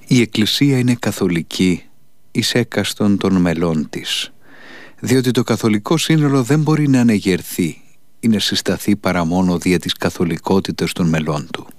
Η Εκκλησία είναι καθολική εις έκαστον των μελών της, διότι το καθολικό σύνολο δεν μπορεί να ανεγερθεί ή να συσταθεί παρά μόνο δια της καθολικότητας των μελών του.